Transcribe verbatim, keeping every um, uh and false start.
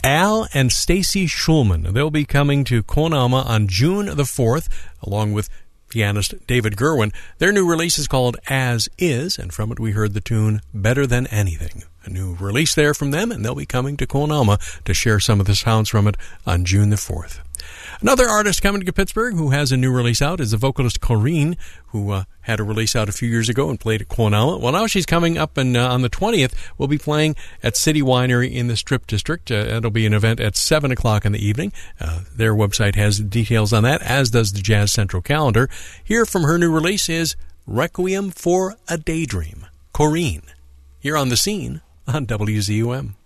Al and Stacy Schulman. They'll be coming to Konama on June the fourth, along with pianist David Gerwin. Their new release is called As Is, and from it we heard the tune Better Than Anything. A new release there from them, and they'll be coming to Konama to share some of the sounds from it on June the fourth. Another artist coming to Pittsburgh who has a new release out is the vocalist Corrine, who uh, had a release out a few years ago and played at Konama. Well, now she's coming up and uh, on the twentieth. We'll be playing at City Winery in the Strip District. Uh, it'll be an event at seven o'clock in the evening. Uh, their website has details on that, as does the Jazz Central calendar. Here from her new release is Requiem for a Daydream. Corrine, here on The Scene on W Z U M.